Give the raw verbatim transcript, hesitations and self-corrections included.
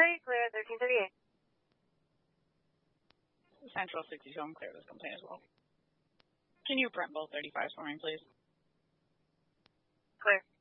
X-ray, clear thirteen thirty-eight. Central sixty-two, I'm clear this complaint as well. Can you print both thirty-fives for me, please? Clear.